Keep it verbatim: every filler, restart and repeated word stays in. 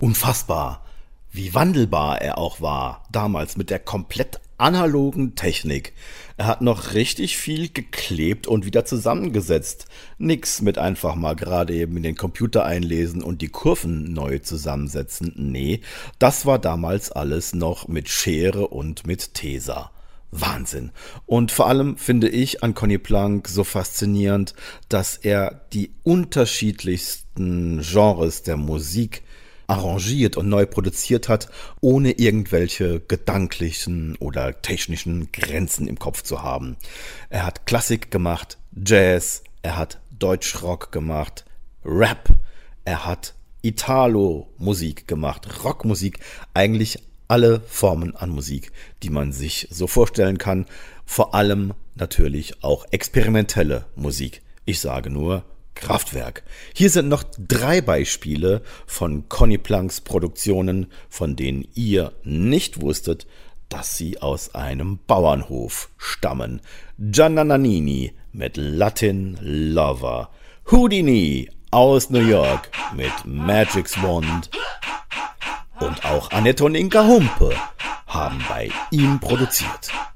Unfassbar, wie wandelbar er auch war, damals mit der komplett analogen Technik. Er hat noch richtig viel geklebt und wieder zusammengesetzt. Nix mit einfach mal gerade eben in den Computer einlesen und die Kurven neu zusammensetzen. Nee, das war damals alles noch mit Schere und mit Tesa. Wahnsinn. Und vor allem finde ich an Conny Plank so faszinierend, dass er die unterschiedlichsten Genres der Musik arrangiert und neu produziert hat, ohne irgendwelche gedanklichen oder technischen Grenzen im Kopf zu haben. Er hat Klassik gemacht, Jazz, er hat Deutschrock gemacht, Rap, er hat Italo-Musik gemacht, Rockmusik, eigentlich alle Formen an Musik, die man sich so vorstellen kann, vor allem natürlich auch experimentelle Musik. Ich sage nur Kraftwerk. Hier sind noch drei Beispiele von Conny Planks Produktionen, von denen ihr nicht wusstet, dass sie aus einem Bauernhof stammen. Gianna Nannini mit Latin Lover, Houdini aus New York mit Magic's Wand und auch Annette und Inka Humpe haben bei ihm produziert.